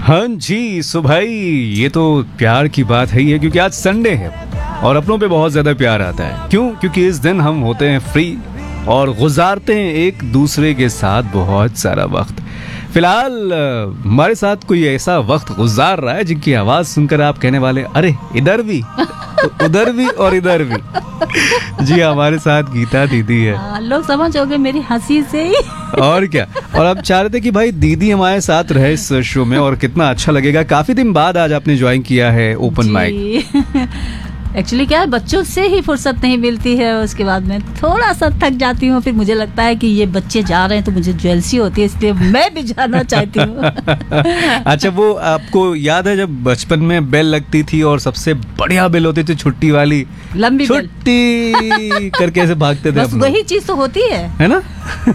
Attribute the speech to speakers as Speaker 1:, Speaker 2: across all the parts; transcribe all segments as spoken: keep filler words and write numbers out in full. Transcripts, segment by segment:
Speaker 1: हाँ जी, सो भाई ये तो प्यार की बात है ही है, क्योंकि आज संडे है और अपनों पे बहुत ज़्यादा प्यार आता है। क्यों? क्योंकि इस दिन हम होते हैं फ्री और गुजारते हैं एक दूसरे के साथ बहुत सारा वक्त। फिलहाल हमारे साथ कोई ऐसा वक्त गुजार रहा है जिनकी आवाज़ सुनकर आप कहने वाले अरे इधर भी तो उधर भी और इधर भी। जी हमारे साथ गीता दीदी है।
Speaker 2: लोग समझ हो गए मेरी हंसी से ही। और
Speaker 1: क्या, और अब चाह रहे थे कि भाई दीदी हमारे साथ रहे इस शो में और कितना अच्छा लगेगा। काफी दिन बाद आज आपने ज्वाइन किया है ओपन माइक।
Speaker 2: एक्चुअली क्या है, बच्चों से ही फुर्सत नहीं मिलती है, उसके बाद में थोड़ा सा थक जाती हूँ। फिर मुझे लगता है कि ये बच्चे जा रहे हैं तो मुझे जेलसी होती है, इसलिए मैं भी जाना चाहती हूँ।
Speaker 1: अच्छा, वो आपको याद है जब बचपन में बेल लगती थी और सबसे बढ़िया बेल होती थी छुट्टी वाली,
Speaker 2: लंबी
Speaker 1: छुट्टी करके ऐसे भागते थे।
Speaker 2: बस वही चीज तो होती है,
Speaker 1: है ना?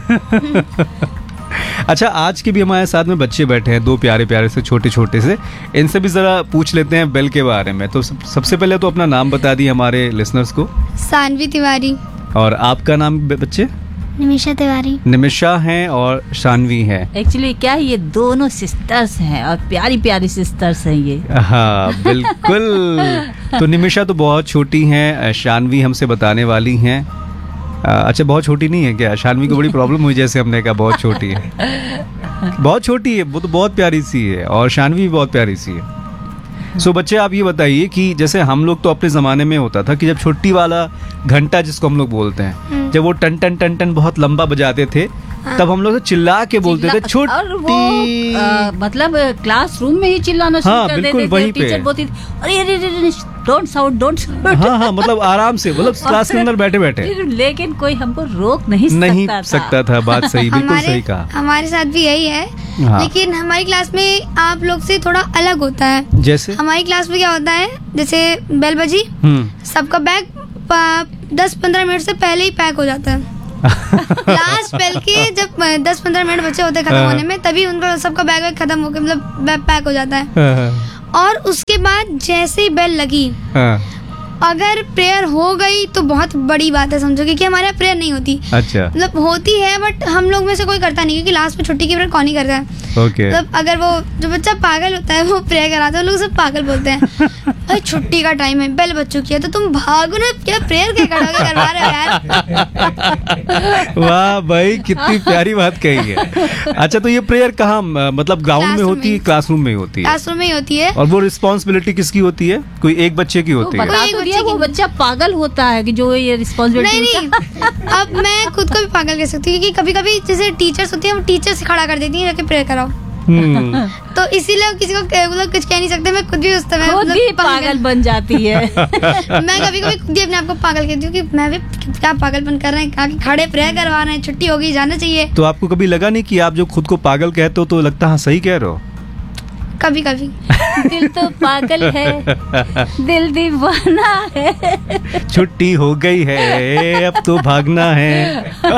Speaker 1: अच्छा, आज के भी हमारे साथ में बच्चे बैठे हैं, दो प्यारे प्यारे से छोटे छोटे से। इनसे भी जरा पूछ लेते हैं बेल के बारे में। तो सब, सबसे पहले तो अपना नाम बता दी हमारे लिसनर्स को।
Speaker 3: सानवी तिवारी।
Speaker 1: और आपका नाम बच्चे?
Speaker 3: निमिषा तिवारी।
Speaker 1: निमिषा हैं और शानवी हैं।
Speaker 2: एक्चुअली क्या है, ये दोनों सिस्टर्स हैं और प्यारी प्यारी सिस्टर्स हैं ये।
Speaker 1: हाँ बिल्कुल। तो निमिषा तो बहुत छोटी हैं, शानवी हमसे बताने वाली हैं। अच्छा, बहुत छोटी नहीं है क्या? शानवी को बड़ी प्रॉब्लम हुई जैसे हमने कहा बहुत छोटी है। बहुत छोटी है वो तो, बहुत प्यारी सी है, और शानवी भी बहुत प्यारी सी है। सो बच्चे आप ये बताइए कि जैसे हम लोग तो अपने ज़माने में होता था कि जब छुट्टी वाला घंटा जिसको हम लोग बोलते हैं, जब वो टन टन टन टन बहुत लंबा बजाते थे, तब हम लोग तो चिल्ला के बोलते थे छुट्टी।
Speaker 2: मतलब क्लासरूम में ही चिल्लाना शुरू
Speaker 1: हाँ,
Speaker 2: कर देते थे।
Speaker 1: वहीं
Speaker 2: टीचर बोलती थी अरे अरे अरे डोंट साउट डोंट साउट।
Speaker 1: हाँ हाँ, मतलब आराम से, मतलब क्लास के अंदर बैठे बैठे।
Speaker 2: लेकिन कोई हमको रोक नहीं
Speaker 1: नहीं
Speaker 2: सकता,
Speaker 1: सकता था। बात सही, बिल्कुल सही कहा।
Speaker 3: हमारे साथ भी यही है। हाँ। लेकिन हमारी क्लास में आप लोग से थोड़ा अलग होता है।
Speaker 1: जैसे
Speaker 3: हमारी क्लास में क्या होता है, जैसे बेल बजी, सबका बैग दस पंद्रह मिनट से पहले ही पैक हो जाता है। लास्ट बेल के जब दस पंद्रह मिनट बचे होते खत्म होने में, तभी उनका सबका बैग खत्म होकर मतलब पैक हो जाता है। और उसके बाद जैसे ही बेल लगी, अगर प्रेयर हो गई तो बहुत बड़ी बात है, समझो, क्योंकि हमारे यहाँ प्रेयर नहीं होती। अच्छा। मतलब होती है बट हम लोग में से कोई करता नहीं, क्योंकि लास्ट में छुट्टी की प्रेयर कौन ही करता है। ओके। मतलब अगर वो जो बच्चा पागल होता है वो प्रेयर कराता है, लोग सब पागल बोलते हैं। अरे छुट्टी का टाइम है, बेल बज चुकी है, तो तुम भागो ना, क्या प्रेयर क्या करोगे, करवा रहे हो यार।
Speaker 1: वाह भाई, कितनी प्यारी बात कही है। अच्छा, तो ये प्रेयर कहाँ, मतलब ग्राउंड में होती है, क्लासरूम में होती है?
Speaker 3: क्लासरूम में ही होती है।
Speaker 1: और वो रिस्पॉन्सिबिलिटी किसकी होती है? कोई एक बच्चे की होती है?
Speaker 2: वो बच्चा पागल होता है कि जो ये रिस्पॉन्सिबिलिटी।
Speaker 3: नहीं नहीं, अब मैं खुद को भी पागल कह सकती हूँ, क्योंकि कभी कभी जैसे टीचर्स होती है, हम टीचर से खड़ा कर देती हैं जाके प्रेयर कराओ। तो इसीलिए किसी को मतलब कुछ कह नहीं सकते। मैं खुद भी उस समय
Speaker 2: खुद भी पागल बन जाती है।
Speaker 3: मैं कभी कभी खुद ही अपने आप को पागल कहती हूँ कि मैं भी क्या पागलपन कर रहे हैं, खड़े प्रेयर करवा रहे हैं, छुट्टी होगी, जाना चाहिए।
Speaker 1: तो आपको कभी लगा नहीं कि आप जो खुद को पागल कहते हो तो लगता है सही कह रहे हो?
Speaker 3: कभी कभी।
Speaker 2: दिल तो पागल है, दिल दीवाना है,
Speaker 1: छुट्टी हो गई है, अब तो भागना है।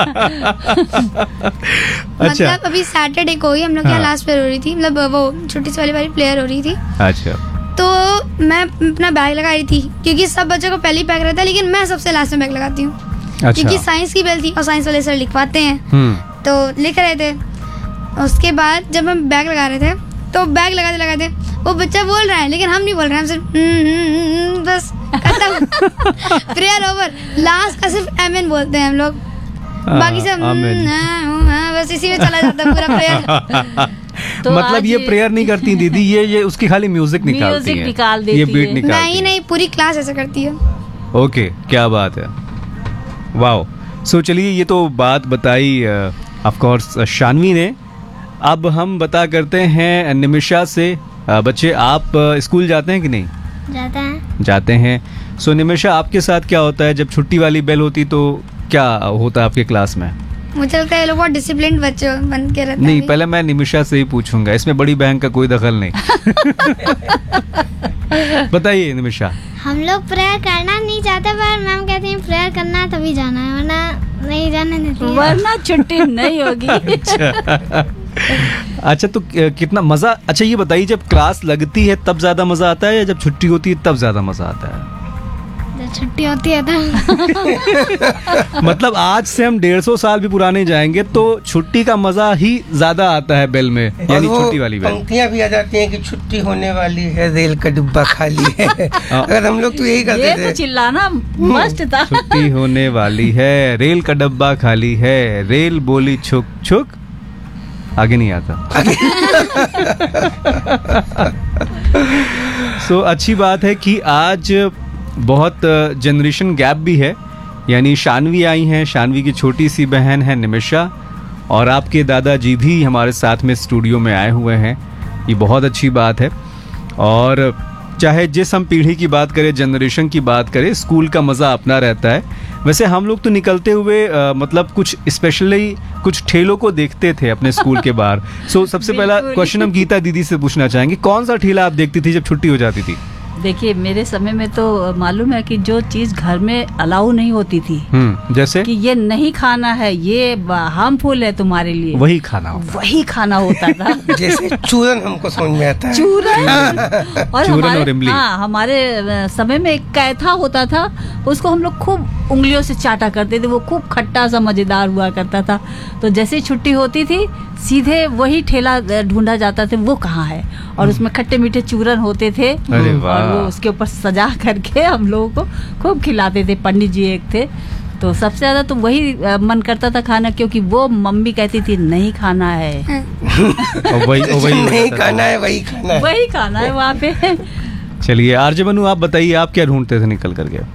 Speaker 1: अच्छा।
Speaker 3: मतलब अभी सैटरडे को ही हम लोग यहाँ लास्ट प्रेयर हो रही थी, मतलब वो छोटी सी वाली वाली प्रेयर हो रही थी।
Speaker 1: अच्छा।
Speaker 3: तो मैं अपना बैग लगा रही थी, क्योंकि सब बच्चों को पहले ही बैग रहता है, लेकिन मैं सबसे लास्ट में बैग लगाती हूँ। अच्छा। क्योंकि साइंस की बेल थी और साइंस वाले सर लिखवाते हैं, तो लिख रहे थे। उसके बाद जब हम बैग लगा रहे थे तो बैग लगाते लगाते वो बच्चा बोल रहा है, लेकिन हम नहीं बोल रहे हैं, हम सिर्फ बस खत्म। Prayer over. लास्ट का सिर्फ आमीन बोलते हैं हम लोग, बाकी सब बस इसी में चला जाता है पूरा प्रेयर।
Speaker 1: तो मतलब ये प्रेयर नहीं करती दीदी, ये ये उसकी खाली म्यूजिक निकालती है,
Speaker 2: निकाल देती
Speaker 1: ये बीट निकालती है।
Speaker 3: नहीं नहीं, पूरी क्लास ऐसा करती है।
Speaker 1: ओके, क्या बात है, वाओ। सो चलिए, ये तो बात बताई ऑफ कोर्स शानवी ने। अब हम बता करते हैं निमिषा से। बच्चे आप स्कूल जाते हैं कि नहीं?
Speaker 3: जाते हैं।
Speaker 1: जाते हैं। सो निमिषा, आपके साथ क्या होता है जब छुट्टी वाली बेल होती तो क्या होता है आपके क्लास में?
Speaker 3: मुझे लगता है ये लोग बहुत डिसिप्लिन बच्चे बन के रहते हैं।
Speaker 1: नहीं, पहले मैं निमिषा से ही पूछूंगा, इसमें बड़ी बहन का कोई दखल नहीं। बताइए निमिषा।
Speaker 4: हम लोग प्रेयर करना नहीं चाहते, पर मैम कहती हैं प्रेयर करना है तभी जाना है, वरना नहीं जाने देती है,
Speaker 2: वरना छुट्टी नहीं होगी।
Speaker 1: अच्छा। अच्छा, तो कितना मजा। अच्छा ये बताइए, जब क्लास लगती है तब ज्यादा मजा आता है या जब छुट्टी होती है तब ज्यादा मजा आता है?
Speaker 4: जब छुट्टी होती है तो
Speaker 1: मतलब आज से हम डेढ़ सौ साल भी पुराने जाएंगे तो छुट्टी का मजा ही ज्यादा आता है बेल में,
Speaker 5: और
Speaker 1: यानी
Speaker 5: वो
Speaker 1: छुट्टी वाली बेल।
Speaker 5: पंक्तियां भी आ जाती हैं कि छुट्टी होने वाली है, रेल का डिब्बा खाली है। अगर हम लोग तो यही करते
Speaker 2: ये
Speaker 5: थे।
Speaker 2: तो चिल्लाना मस्त था।
Speaker 1: छुट्टी होने वाली है, रेल का डब्बा खाली है, रेल बोली छुक छुक, आगे नहीं आता। सो अच्छी बात है कि आज बहुत जनरेशन गैप भी है, यानी शानवी आई हैं, शानवी की छोटी सी बहन है निमिषा, और आपके दादाजी भी हमारे साथ में स्टूडियो में आए हुए हैं। ये बहुत अच्छी बात है। और चाहे जिस हम पीढ़ी की बात करें, जनरेशन की बात करें, स्कूल का मज़ा अपना रहता है। वैसे हम लोग तो निकलते हुए आ, मतलब कुछ स्पेशली कुछ ठेलों को देखते थे अपने स्कूल के बाहर। सो so, सबसे पहला
Speaker 2: बिल्कुल।
Speaker 1: क्वेश्चन हम गीता दीदी से पूछना चाहेंगे, कौन सा ठेला आप देखती थी जब छुट्टी हो जाती थी?
Speaker 2: देखिए मेरे समय में तो मालूम है कि जो चीज घर में अलाउ नहीं होती थी,
Speaker 1: हम्म जैसे
Speaker 2: कि ये नहीं खाना है, ये हार्मफुल है तुम्हारे लिए,
Speaker 1: वही खाना होता।
Speaker 2: वही खाना होता था।
Speaker 5: जैसे चूरन हमको समझ में आता है।
Speaker 2: चूरन और
Speaker 1: चूरन
Speaker 2: हमारे
Speaker 1: और इमली।
Speaker 2: हाँ, हमारे अ, समय में एक कैथा होता था, उसको हम लोग खूब उंगलियों से चाटा करते थे, वो खूब खट्टा सा मजेदार हुआ करता था। तो जैसे ही छुट्टी होती थी सीधे वही ठेला अ, ढूंढा जाता था, वो कहाँ है, और उसमें खट्टे मीठे चूरन होते थे,
Speaker 1: अरे वाह।
Speaker 2: और वो उसके ऊपर सजा करके हम लोगों को खूब खिलाते थे। पंडित जी एक थे, तो सबसे ज्यादा तो वही अ, मन करता था खाना, क्योंकि वो मम्मी कहती थी नहीं खाना है,
Speaker 1: और वही और वही
Speaker 5: नहीं
Speaker 1: होता था।
Speaker 5: खाना है, वही खाना है।
Speaker 2: वही खाना है वहाँ पे।
Speaker 1: चलिए आरजे बनू, आप बताइए आप क्या ढूंढते थे निकल करके?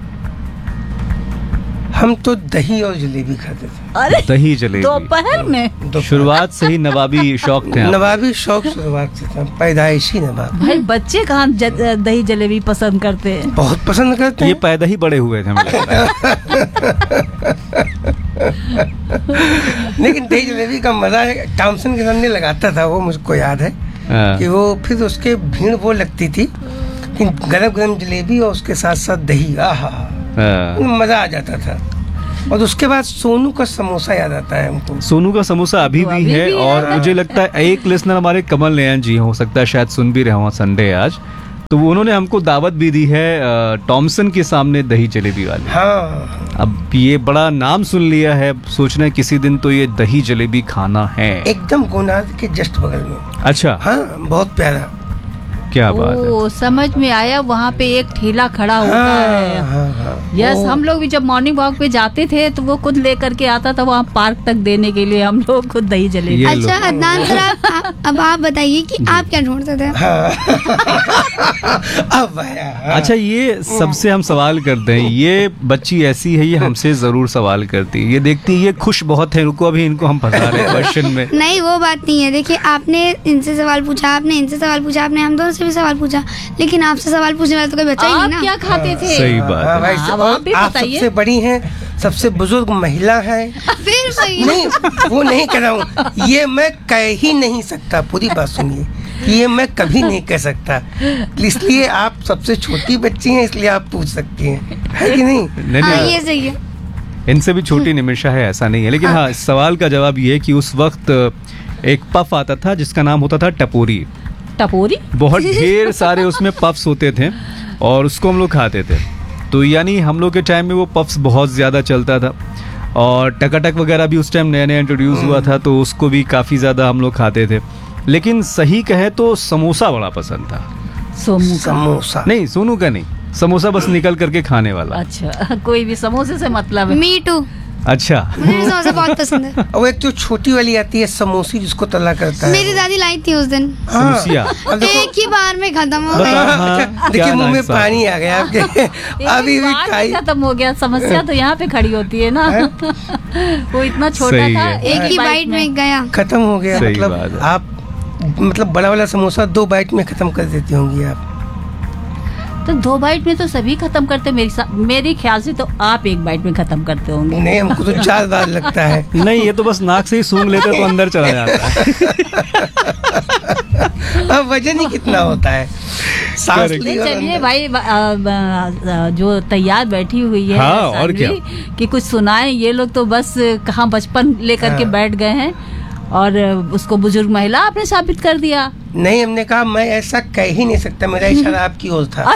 Speaker 5: हम तो दही और जलेबी खाते थे।
Speaker 2: अरे
Speaker 1: दही जलेबी।
Speaker 2: दोपहर में
Speaker 5: दोपहर।
Speaker 1: शुरुआत से ही नवाबी शौक थे आप।
Speaker 5: नवाबी शौक शुरुआत से था, पैदाइशी नवाब।
Speaker 2: भाई बच्चे कहाँ ज- दही जलेबी पसंद करते हैं।
Speaker 5: बहुत पसंद करते
Speaker 1: ये
Speaker 5: हैं।
Speaker 1: पैदा ही बड़े हुए थे हमें लगता है।
Speaker 5: लेकिन दही जलेबी का मजा है, टॉमसन के सामने लगाता था वो, मुझको याद है
Speaker 1: हाँ।
Speaker 5: कि वो फिर उसके भीड़ वो लगती थी कि गरम गरम जलेबी और उसके साथ साथ दही, आहा
Speaker 1: हाँ।
Speaker 5: मजा आ जाता था। और उसके बाद सोनू का समोसा याद आता है हमको।
Speaker 1: सोनू का समोसा अभी
Speaker 2: वो
Speaker 1: भी
Speaker 2: अभी
Speaker 1: है,
Speaker 2: भी है।
Speaker 1: और मुझे लगता है एक लिसनर हमारे कमल नयन जी हो सकता है शायद सुन भी रहे हो संडे आज, तो वो उन्होंने हमको दावत भी दी है अ, टॉमसन के सामने दही जलेबी वाली।
Speaker 5: हाँ,
Speaker 1: अब ये बड़ा नाम सुन लिया है, सोचना है किसी दिन तो ये दही जलेबी खाना है।
Speaker 5: एकदम गोनाद के जस्ट बगल में।
Speaker 1: अच्छा,
Speaker 5: हाँ, बहुत प्यारा।
Speaker 1: क्या बात है।
Speaker 2: ओ, समझ में आया, वहाँ पे एक ठेला खड़ा होता है।
Speaker 5: हाँ, हाँ, हाँ।
Speaker 2: यस,
Speaker 5: वो-
Speaker 2: हम लोग भी जब मॉर्निंग वॉक पे जाते थे तो वो खुद लेकर के आता था वहाँ पार्क तक देने के लिए हम लोग खुद दही जलेबी।
Speaker 1: ये लो।
Speaker 3: अच्छा अदनान सर, आप आप- अब आप बताइए कि आप क्या ढूंढते थे?
Speaker 5: अब आया।
Speaker 1: अच्छा, ये सबसे हम सवाल करते हैं, ये बच्ची ऐसी है, ये हमसे जरूर सवाल करती है, ये देखती है ये खुश बहुत है, रुको अभी इनको हम फंसा रहे हैं क्वेश्चन में।
Speaker 3: नहीं, वो बात नहीं है। देखिए, आपने इनसे सवाल पूछा, आपने इनसे सवाल पूछा, आपने हम दोनों से भी सवाल पूछा, लेकिन आपसे सवाल पूछने वाला तो कोई बच्चा ही
Speaker 2: आप
Speaker 3: नहीं ना।
Speaker 2: क्या खाते थे?
Speaker 1: सही बात
Speaker 5: हाँ
Speaker 1: है।
Speaker 5: भाई,
Speaker 2: हाँ, अब
Speaker 5: और
Speaker 2: आप भी
Speaker 5: आप
Speaker 2: बताइए।
Speaker 5: सबसे बड़ी हैं, सबसे बुजुर्ग महिला है।
Speaker 3: फिर सही।
Speaker 5: नहीं, वो नहीं कह रहा हूँ, ये मैं कह ही नहीं सकता। पूरी बात सुनिए कि ये मैं कभी नहीं कह सकता, इसलिए आप सबसे छोटी बच्ची हैं, इसलिए आप पूछ सकती हैं, है कि नहीं?
Speaker 1: नहीं,
Speaker 3: हाँ,
Speaker 1: नहीं,
Speaker 3: ये सही है।
Speaker 1: इनसे भी छोटी निमिषा है, ऐसा नहीं है, लेकिन हाँ, इस सवाल का जवाब ये है कि उस वक्त एक पफ आता था जिसका नाम होता था टपोरी।
Speaker 2: टपोरी?
Speaker 1: बहुत ढेर सारे उसमें पफ्स होते थे और उसको हम लोग खाते थे। तो यानी हम लोग के टाइम में वो पफ्स बहुत ज़्यादा चलता था, और टकाटक वगैरह भी उस टाइम नया नया इंट्रोड्यूस हुआ था, तो उसको भी काफ़ी ज़्यादा हम लोग खाते थे। लेकिन सही कहे तो समोसा बड़ा पसंद था।
Speaker 2: सोमू का?
Speaker 5: समोसा
Speaker 1: नहीं, सोनू का नहीं, समोसा बस निकल करके खाने वाला।
Speaker 2: अच्छा, कोई भी समोसे से मतलब है।
Speaker 3: मी टू,
Speaker 1: अच्छा।
Speaker 3: मुझे भी समोसा बहुत पसंद है।
Speaker 5: और वो एक जो छोटी वाली आती है समोसी, जिसको तला करता है।
Speaker 3: मेरी दादी लाई थी उस दिन,
Speaker 5: हाँ।
Speaker 1: समोसिया।
Speaker 5: अब देखो,
Speaker 3: एक ही बार में खत्म हो
Speaker 1: बता।
Speaker 3: गई।
Speaker 1: हाँ,
Speaker 5: अच्छा,
Speaker 1: क्या
Speaker 5: देखिए मुंह में
Speaker 1: नाम साहब?
Speaker 5: पानी आ गया आपके। अभी
Speaker 2: एक
Speaker 5: भी
Speaker 2: बार
Speaker 5: खाई।
Speaker 2: में खत्म हो गया, समस्या तो यहाँ पे खड़ी होती है ना। वो इतना छोटा
Speaker 1: सही
Speaker 2: था,
Speaker 1: है।
Speaker 3: एक ही बाइट में गया।
Speaker 5: खत्म हो गया।
Speaker 1: सही
Speaker 5: मतलब
Speaker 1: बात है।
Speaker 5: आप मतलब बड़ा वाला समोसा दो बाइट में खत्म कर देती होंगी आप।
Speaker 2: तो दो बाइट में तो सभी खत्म करते, मेरी सा- मेरे ख्याल से तो आप एक बाइट में खत्म करते होंगे।
Speaker 5: नहीं, हमको तो चार बार लगता है।
Speaker 1: नहीं, ये तो बस नाक से ही सूंघ लेते तो अंदर चला जाता है।
Speaker 5: अब वजन ही कितना होता है, सांस
Speaker 1: Correct.
Speaker 5: ली
Speaker 2: नहीं,
Speaker 5: और
Speaker 2: चलिए
Speaker 5: अंदर।
Speaker 2: भाई, ब- आ, ब- आ, जो तैयार बैठी हुई है
Speaker 1: हाँ, और
Speaker 2: सानवी,
Speaker 1: क्या?
Speaker 2: कि कुछ सुनाएं। ये लोग तो बस कहाँ बचपन लेकर के
Speaker 5: हाँ।
Speaker 2: बैठ गए हैं। और उसको बुजुर्ग महिला आपने साबित कर दिया।
Speaker 5: नहीं, हमने कहा मैं ऐसा कह ही नहीं सकता, मेरा इशारा आपकी ओर था।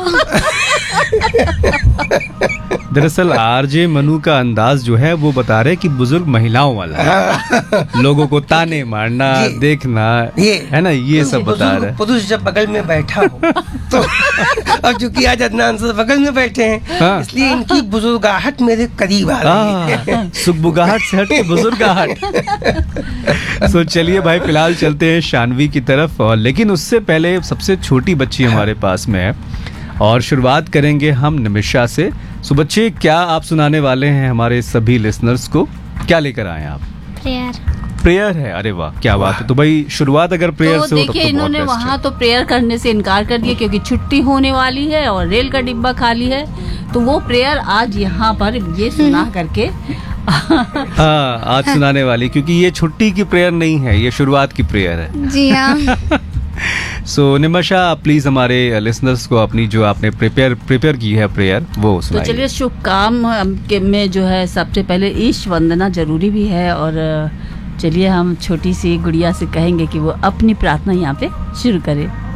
Speaker 1: दरअसल आरजे मनु का अंदाज जो है वो बता रहे कि बुजुर्ग महिलाओं वाला है। लोगों को ताने मारना, देखना,
Speaker 5: ये
Speaker 1: है ना, ये सब बता रहे।
Speaker 5: पुरुष जब बगल में बैठा हो तो अब चूंकि आज अदनान से बगल में बैठे हैं,
Speaker 1: हाँ।
Speaker 5: इसलिए इनकी बुजुर्गाहट मेरे करीब आ रही है।
Speaker 1: सुखबुगाहट से हट के बुजुर्गाहट। सो चलिए भाई, फिलहाल चलते हैं शानवी की तरफ, और लेकिन उससे पहले सबसे छोटी बच्ची हमारे पास में है और शुरुआत करेंगे हम निमिषा से। सो बच्चे, क्या आप सुनाने वाले हैं हमारे सभी लिसनर्स को? क्या लेकर आए हैं आप?
Speaker 4: प्रेयर।
Speaker 1: प्रेयर है, अरे वाह, क्या बात है। तो भाई शुरुआत अगर प्रेयर
Speaker 2: तो
Speaker 1: से हो तब
Speaker 2: देखिए,
Speaker 1: तो
Speaker 2: इन्होंने
Speaker 1: बहुत बेस्ट
Speaker 2: वहाँ
Speaker 1: है।
Speaker 2: तो प्रेयर करने से इनकार कर दिया क्योंकि छुट्टी होने वाली है और रेल का डिब्बा खाली है, तो वो प्रेयर आज यहाँ पर ये सुना करके
Speaker 1: हाँ, आज सुनाने वाली, क्योंकि ये छुट्टी की प्रेयर नहीं है, ये शुरुआत की प्रेयर है।
Speaker 3: जी हाँ।
Speaker 1: सो निमिषा, प्लीज हमारे लिसनर्स को अपनी जो आपने प्रिपेयर प्रिपेयर की है प्रेयर वो
Speaker 2: तो
Speaker 1: सुनाइए।
Speaker 2: चलिए, शुभ काम के में जो है सबसे पहले ईश वंदना जरूरी भी है, और चलिए हम छोटी सी गुड़िया से कहेंगे कि वो अपनी प्रार्थना यहाँ पे शुरू करे।